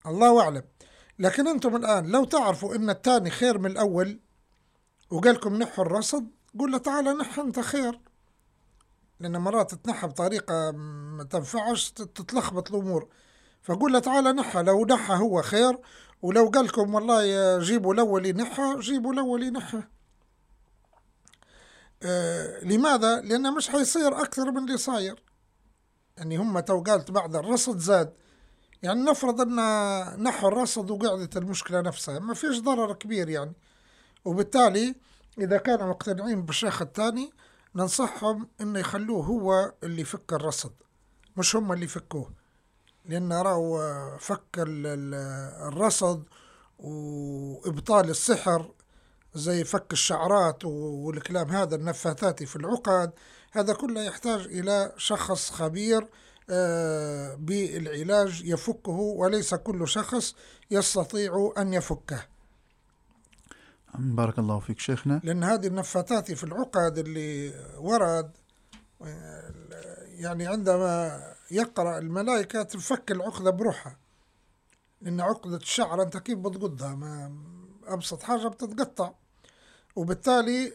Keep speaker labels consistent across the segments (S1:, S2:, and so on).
S1: الله أعلم. لكن أنتم الآن لو تعرفوا إن الثاني خير من الأول وقالكم نحوا الرصد، قول له تعالى نح أنت خير، لأن مرات تنحى بطريقة ما تنفعش تتلخبط الأمور. فقول له تعالى نحى، لو نحى هو خير، ولو قالكم والله جيبوا الأول ينحى، جيبوا الأول ينحى. لماذا؟ لأنه مش حيصير أكثر من اللي صاير. يعني هم تو قالت بعد الرصد زاد، يعني نفرض أن نحو الرصد وقعدت المشكلة نفسها، ما فيش ضرر كبير يعني. وبالتالي إذا كانوا مقتنعين بالشيخ الثاني ننصحهم أن يخلوه هو اللي يفك الرصد، مش هم اللي يفكوه. لأن راهو فك الرصد وإبطال السحر زي فك الشعرات والكلام هذا النفاثاتي في العقد، هذا كله يحتاج إلى شخص خبير بالعلاج يفكه، وليس كل شخص يستطيع أن يفكه.
S2: بارك الله فيك شيخنا.
S1: لأن هذه النفاثات في العقد اللي ورد، يعني عندما يقرأ الملائكة تفك العقدة بروحها، لأن عقدة الشعر أنت كيف بتقضها؟ ما أبسط حاجة بتتقطع. وبالتالي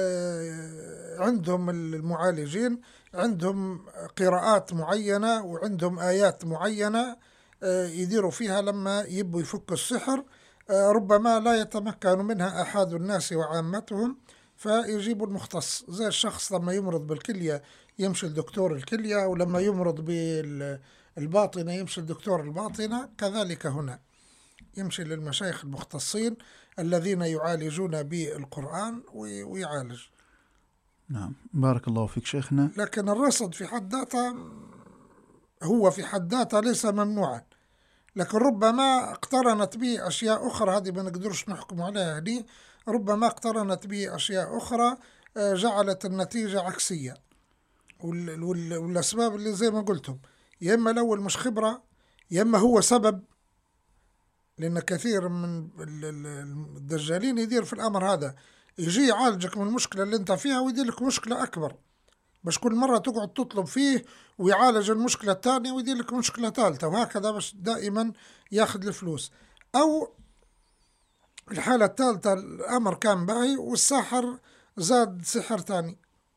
S1: عندهم المعالجين عندهم قراءات معينة وعندهم آيات معينة يديروا فيها لما يبوا يفكوا السحر. ربما لا يتمكن منها أحد الناس وعامتهم، فيجيبوا المختص. زي الشخص لما يمرض بالكلية يمشي لدكتور الكلية، ولما يمرض بالباطنة يمشي لدكتور الباطنة، كذلك هنا يمشي للمشايخ المختصين الذين يعالجون بالقرآن ويعالج.
S2: نعم بارك الله فيك شيخنا.
S1: لكن الرصد في حد ذاته هو في حد ذاته ليس ممنوعا، لكن ربما اقترنت به أشياء أخرى، هذه ما نقدرش نحكم عليها دي. ربما اقترنت به أشياء أخرى جعلت النتيجة عكسية. والأسباب اللي زي ما قلتم، يا إما الأول مش خبرة، يا إما هو سبب. لأن كثير من الدجالين يدير في الأمر هذا، يجي يعالجك من المشكلة اللي انت فيها ويدير لك مشكلة أكبر، باش كل مرة تقعد تطلب فيه ويعالج المشكلة الثانية ويدير لك مشكلة ثالثة، وهكذا باش دائما ياخذ الفلوس. أو الحالة الثالثة الأمر كان باهي والساحر زاد سحر ثاني.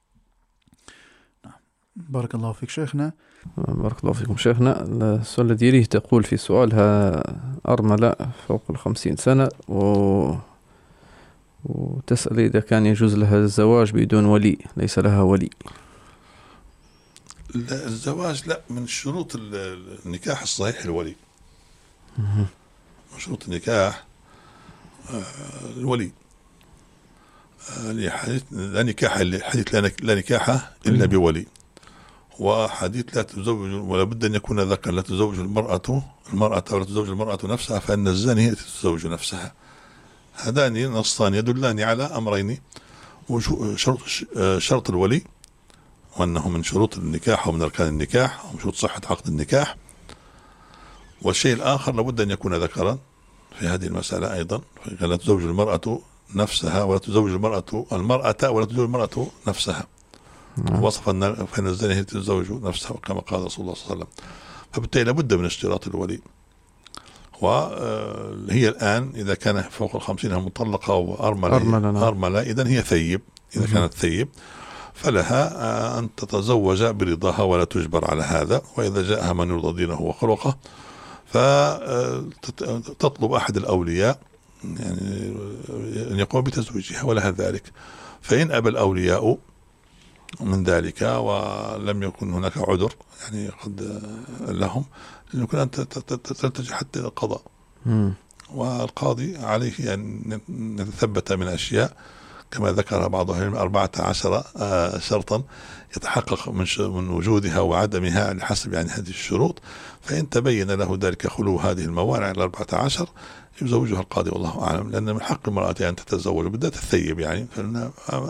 S2: بارك الله فيك شيخنا.
S3: بارك الله فيكم شيخنا. السؤال ديالي تقول في سؤالها أرملة فوق 50 سنة وتسأل إذا كان يجوز لها الزواج بدون ولي، ليس لها ولي.
S4: لا الزواج لا، من شروط النكاح الصحيح الولي. من شروط النكاح الولي. لا نكاح حديث لا نكاح إلا بولي، وحديث لا تزوج ولا بد أن يكون ذكر، لا تزوج المرأة ولا تزوج المرأة نفسها، فإن الزانية هي تتزوج نفسها. هذان نصان يدلان على أمرين: شرط الولي، وأنه من شروط النكاح ومن أركان النكاح ومن شروط صحة عقد النكاح. والشيء الآخر لابد أن يكون ذكرا في هذه المسألة أيضا، لا تزوج المرأة نفسها ولا تزوج المرأة ولا تزوج المرأة نفسها. وصف فإن الزانية هي تتزوج نفسها كما قال رسول الله صلى الله عليه وسلم. فبالتالي لابد من اشتراط الولي. وهي الآن إذا كان فوق 50 مطلقة وأرملة إذن هي ثيب. إذا كانت ثيب فلها أن تتزوج برضاها ولا تجبر على هذا، وإذا جاءها من يرضى دينه وخلقه فتطلب أحد الأولياء يعني أن يقوم بتزويجها ولها ذلك. فإن أبى الأولياء من ذلك ولم يكن هناك عذر يعني قد لهم، يمكن أن تلتجئ حتى إلى القضاء. والقاضي عليه أن يتثبت من أشياء كما ذكر بعض أهل العلم 14 شرطا يتحقق من وجودها وعدمها على حسب يعني هذه الشروط. فإن تبين له ذلك خلو هذه الموانع 14 يزوجها القاضي والله أعلم، لأن من حق المرأة أن تتزوج بالذات الثيب يعني، فإن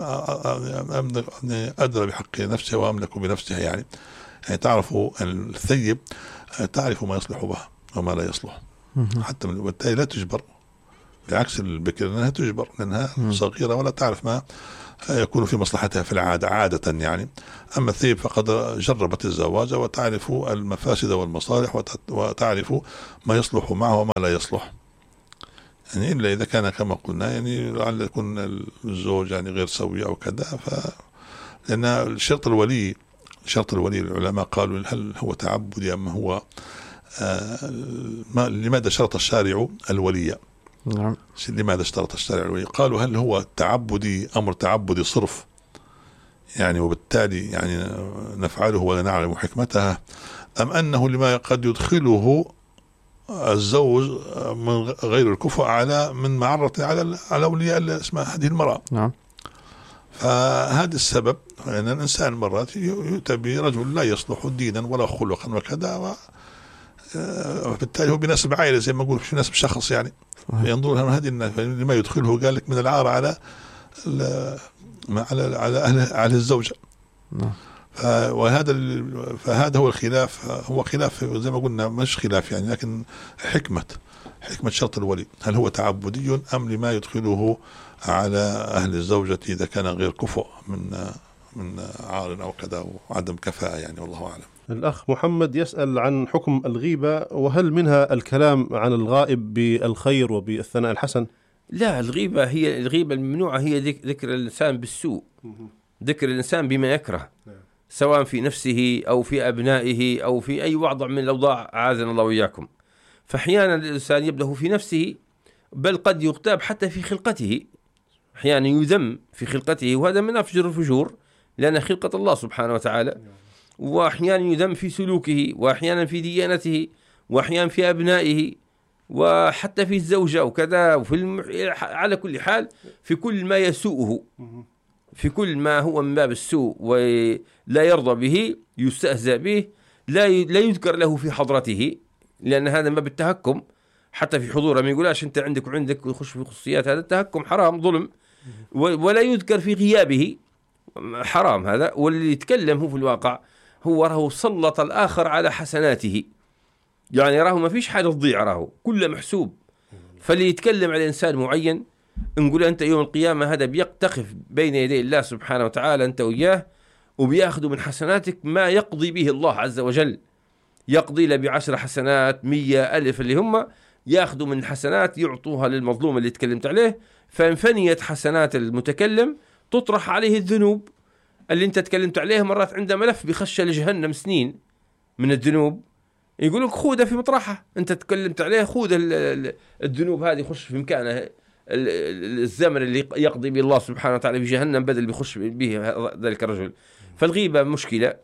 S4: أدرى بحق نفسها وأملك بنفسها يعني تعرف الثيب تعرف ما يصلح بها وما لا يصلح حتى، وبالتالي لا تجبر بعكس البكر أنها تجبر لأنها صغيرة ولا تعرف ما يكون في مصلحتها في العادة عادة يعني. أما الثيب فقد جربت الزواج وتعرف المفاسد والمصالح وتعرف ما يصلح معه وما لا يصلح، يعني إلا إذا كان كما قلنا يعني لعل يكون الزوج يعني غير سوي أو كذا. لأن شرط الولي العلماء قالوا هل هو تعبدي أم هو لماذا شرط الشارع الولي؟
S3: نعم.
S4: لماذا اشترط الشارع الولي؟ قالوا هل هو تعبدي أمر تعبدي صرف يعني وبالتالي يعني نفعله ولا نعلم حكمتها، أم أنه لما قد يدخله الزوج من غير الكفء على من معرة على أولياء اسمها هذه المرأة.
S3: نعم.
S4: فهذا السبب أن الإنسان مرات يؤتى برجل لا يصلح دينا ولا خلقا وكذا، وبالتالي هو بيناسب عائلة زي ما أقول في ناسب شخص يعني ينظر هذه لما يدخله قال لك من العار على على الزوجة. فهذا هو الخلاف، هو خلاف زي ما قلنا مش خلاف يعني، لكن حكمة شرط الولي هل هو تعبدي أم لما يدخله على أهل الزوجة إذا كان غير كفؤ من عار أو كذا وعدم كفاءة يعني، والله أعلم.
S5: الأخ محمد يسأل عن حكم الغيبة، وهل منها الكلام عن الغائب بالخير وبالثناء الحسن؟
S6: لا، الغيبة الممنوعة هي ذكر الإنسان بالسوء، ذكر الإنسان بما يكره سواء في نفسه أو في أبنائه أو في أي وضع من الأوضاع أعاذنا الله وإياكم. فأحيانا الإنسان يبدأ في نفسه، بل قد يغتاب حتى في خلقته، أحيانا يذم في خلقته، وهذا من أفجر الفجور لأن خلقة الله سبحانه وتعالى. وأحيانا يذم في سلوكه، وأحيانا في ديانته، وأحيانا في أبنائه، وحتى في الزوجة وكذا، على كل حال في كل ما يسوءه، في كل ما هو من باب السوء ولا يرضى به يستهزأ به، لا يذكر له في حضرته، لأن هذا ما بالتهكم حتى في حضوره، ما يقولش أنت عندك وعندك ويخش في خصوصيات، هذا التهكم حرام ظلم. ولا يذكر في غيابه، حرام هذا. واللي يتكلم هو في الواقع هو راه سلط الآخر على حسناته، يعني راه ما فيش حاجة تضيع، راه كله محسوب. فاللي يتكلم على إنسان معين نقول أنت يوم القيامة هذا بيقتخف بين يدي الله سبحانه وتعالى أنت وياه، وبيأخذ من حسناتك ما يقضي به الله عز وجل، يقضي له ب10 حسنات 100 ألف، اللي هم يأخذوا من الحسنات يعطوها للمظلوم اللي تكلمت عليه. فانفنيت حسنات المتكلم تطرح عليه الذنوب اللي انت تكلمت عليه. مرات عنده ملف بيخش لجهنم سنين من الذنوب، يقولك خودها في مطرحها، انت تكلمت عليه خود الذنوب هذه يخش في مكانه الزمن اللي يقضي به الله سبحانه وتعالى في جهنم بدل بيخش به ذلك الرجل. فالغيبة مشكلة.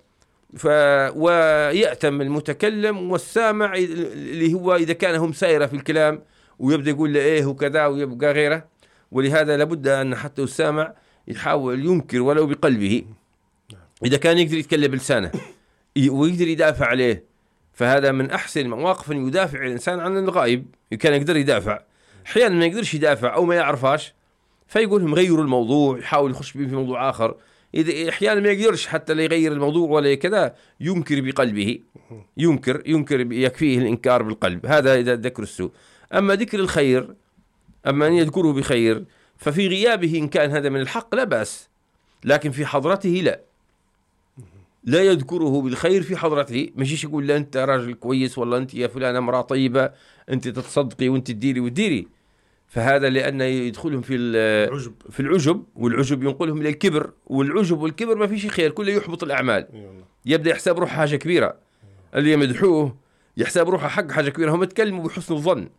S6: ويأتم المتكلم والسامع اللي هو إذا كان هم سائرة في الكلام ويبدأ يقول له إيه وكذا ويبقى غيره. ولهذا لابد أن حتى السامع يحاول ينكر ولو بقلبه، إذا كان يقدر يتكلم بلسانه ويقدر يدافع عليه، فهذا من أحسن المواقف أن يدافع الإنسان عن الغائب. كان يقدر يدافع، أحيانا ما يقدرش يدافع أو ما يعرفاش فيقولهم غيروا الموضوع، يحاول يخش به في موضوع آخر. إذا أحيانا ما يقدرش حتى لا يغير الموضوع ولا كذا، ينكر بقلبه، ينكر يكفيه الإنكار بالقلب. هذا إذا ذكر السوء. أما ذكر الخير، أما أن يذكره بخير، ففي غيابه إن كان هذا من الحق لا بأس، لكن في حضرته لا يذكره بالخير في حضرته. مشيش يقول لا أنت راجل كويس، والله أنت يا فلان امرأة طيبة، أنت تتصدقي وأنت تديري وتديري. فهذا لأنه يدخلهم في العجب، والعجب ينقلهم إلى الكبر، والعجب والكبر ما فيش خير، كله يحبط الأعمال. يبدأ يحسب روحه حاجة كبيرة، اللي يمدحوه يحسب روحه حق حاجة كبيرة. هم يتكلموا بحسن الظن،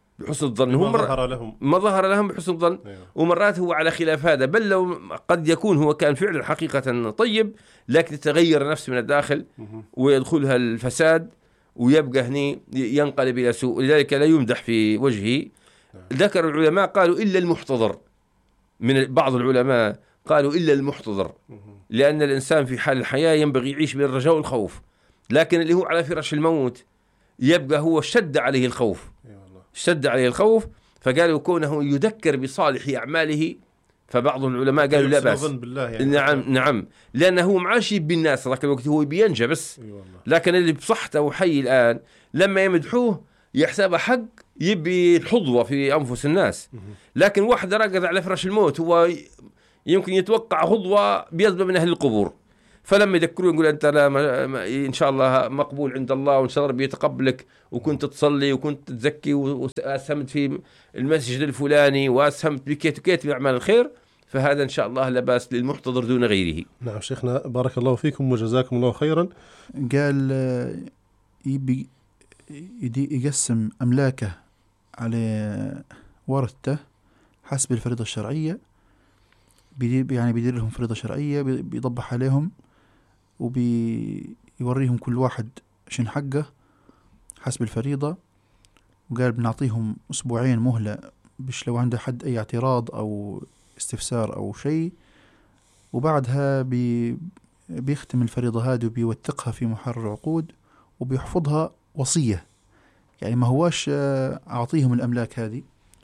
S6: ما ظهر لهم بحسن الظن. ومرات هو على خلاف هذا، بل لو قد يكون هو كان فعلا حقيقة طيب، لكن تغير نفسه من الداخل ويدخلها الفساد ويبقى هني ينقلب إلى سوء. لذلك لا يمدح في وجهه. ذكر العلماء قالوا إلا المحتضر، من بعض العلماء قالوا إلا المحتضر، لأن الإنسان في حال الحياة ينبغي يعيش بين الرجاء والخوف، لكن اللي هو على فراش الموت يبقى هو اشتد عليه الخوف، فقالوا كونه يذكر بصالح أعماله. فبعض العلماء قالوا لا بأس. يعني نعم، لأنه هو معاشي بالناس ذاك الوقت، هو بينجى بس. لكن اللي بصحته وحي الآن لما يمدحوه يحسب حق يبي الحظوة في أنفس الناس. لكن واحد رقد على فراش الموت هو يمكن يتوقع حظوة بيطلب من أهل القبور، فلما يذكروه يقول أنت لا إن شاء الله مقبول عند الله وإن شاء الله ربي يتقبلك، وكنت تصلي وكنت تزكي وأسهمت في المسجد الفلاني وأسهمت بكيت وكيت من أعمال الخير، فهذا إن شاء الله لا بأس للمحتضر دون غيره.
S5: نعم شيخنا، بارك الله فيكم وجزاكم الله خيرا.
S2: قال يبي يقسم أملاكه على ورثته حسب الفريضة الشرعية، يعني بيدير لهم فريضة شرعية، بيضبح عليهم وبيوريهم كل واحد شن حقه حسب الفريضة. وقال بنعطيهم أسبوعين مهلة بش لو عنده حد أي اعتراض أو استفسار أو شيء، وبعدها بيختم الفريضة هذه وبيوثقها في محرر عقود وبيحفظها وصية. يعني ما هواش أعطيهم الأملاك هذه،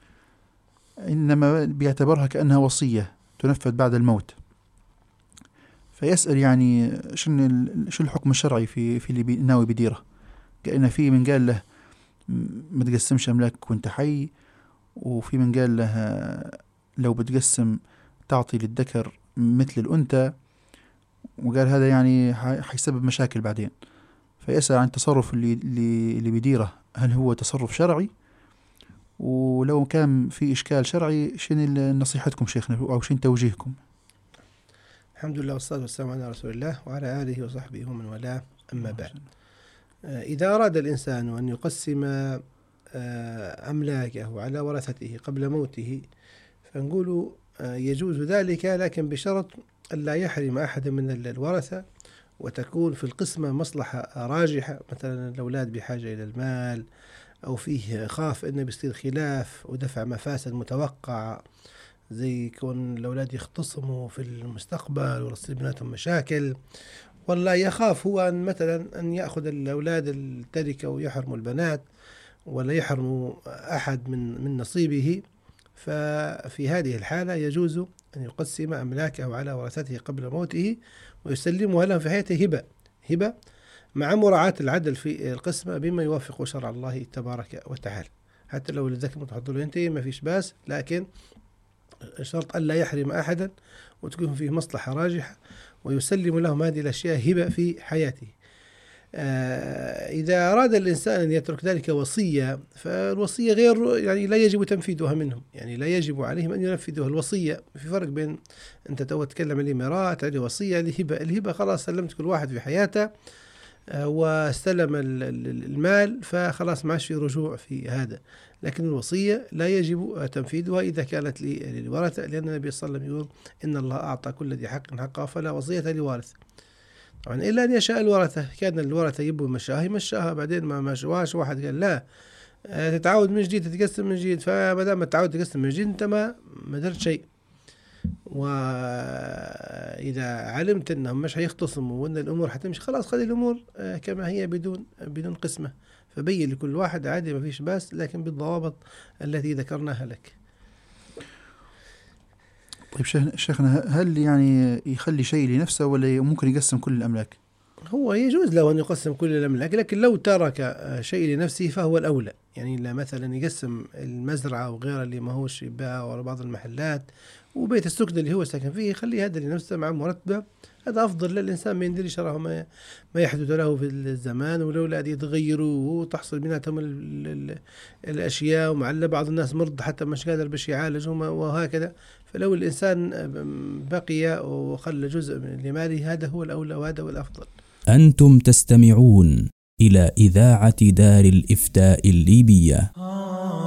S2: إنما بيعتبرها كأنها وصية تنفذ بعد الموت. فيسأل يعني شو الحكم الشرعي في اللي ناوي بديره؟ كأن في من قال له ما تقسمش أملاك وانت حي، وفي من قال له لو بتقسم تعطي للذكر مثل الأنثى، وقال هذا يعني حيسبب مشاكل بعدين. فيسأل عن التصرف اللي بديره هل هو تصرف شرعي، ولو كان في إشكال شرعي شنو نصيحتكم شيخنا أو شنو توجيهكم؟
S7: الحمد لله والصلاة والسلام على رسول الله وعلى آله وصحبه ومن والاه، أما بعد. إذا أراد الإنسان أن يقسم أملاكه على ورثته قبل موته فنقول يجوز ذلك، لكن بشرط ألا يحرم أحد من الورثة، وتكون في القسمة مصلحة راجحة. مثلا الأولاد بحاجة إلى المال، أو فيه خاف أنه بيصير خلاف ودفع مفاسد متوقعة، زي كون الأولاد يختصموا في المستقبل ويصير بيناتهم مشاكل، ولا يخاف هو أن مثلا أن يأخذ الأولاد التركة ويحرموا البنات، ولا يحرموا أحد من نصيبه. ففي هذه الحالة يجوز أن يقسم أملاكه على ورثته قبل موته ويسلمها لهم في حياته هبة مع مراعاة العدل في القسمة بما يوافق شرع الله تبارك وتعالى. حتى لو الذكر متحضر له ينتهي ما فيش باس، لكن شرط ألا يحرم أحدا وتكون فيه مصلحة راجحة، ويسلم لهم هذه الأشياء هبة في حياته. إذا أراد الإنسان أن يترك ذلك وصية، فالوصية غير يعني لا يجب تنفيذها منهم، يعني لا يجب عليهم أن ينفذوها. الوصية في فرق بين أنت تتكلم عن الإمارات هذه وصية الهبة خلاص سلمت كل واحد في حياته واستلم المال، فخلاص ما في رجوع في هذا. لكن الوصية لا يجب تنفيذها إذا كانت للورثة، لأن النبي صلى الله عليه وسلم يقول إن الله أعطى كل ذي حق حقه فلا وصية لوارث. طبعا إلا أن يشاء الورثة، كان الورثة يبوا مشاها بعدين ما مشواش، واحد قال لا تتعود من جديد تتقسم من جديد، فما دام تعود تقسم من جديد أنت ما درت شيء. وإذا علمت أنهم مش هيختصموا وأن الأمور حتمشي خلاص خلي الأمور كما هي بدون قسمة، فبين لكل واحد عادي ما فيش باس، لكن بالضوابط التي ذكرناها لك.
S2: طيب شيخنا، هل يعني يخلي شيء لنفسه ولا ممكن يقسم كل الأملاك؟
S7: هو يجوز له أن يقسم كل الأملاك، لكن لو ترك شيء لنفسه فهو الأولى. يعني لا مثلا يقسم المزرعة وغيرها اللي ما هوش يباع ولا بعض المحلات، وبيت السكن اللي هو ساكن فيه يخلي هذا لنفسه مع مرتبة، هذا أفضل للإنسان. ما يندري شراه ما يحدث له في الزمان، والأولاد يتغيروا وتحصل بيناتهم الأشياء، ومعلّ بعض الناس مرض حتى مش قادر باش يعالجهم وهكذا. فلو الإنسان بقي وخلى جزء من ماله هذا هو الأولى وهذا هو الأفضل.
S8: أنتم تستمعون إلى إذاعة دار الإفتاء الليبية.